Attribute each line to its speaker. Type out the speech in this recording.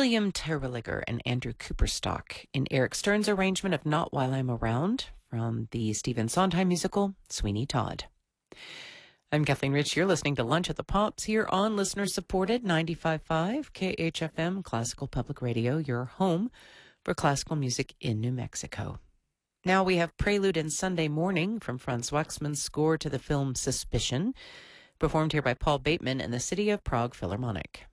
Speaker 1: William Terwilliger and Andrew Cooperstock in Eric Stern's arrangement of Not While I'm Around from the Stephen Sondheim musical Sweeney Todd. I'm Kathleen Rich. You're listening to Lunch at the Pops here on listener-supported 95.5 KHFM Classical Public Radio, your home for classical music in New Mexico. Now we have Prelude in Sunday Morning from Franz Waxman's score to the film Suspicion, performed here by Paul Bateman and the City of Prague Philharmonic.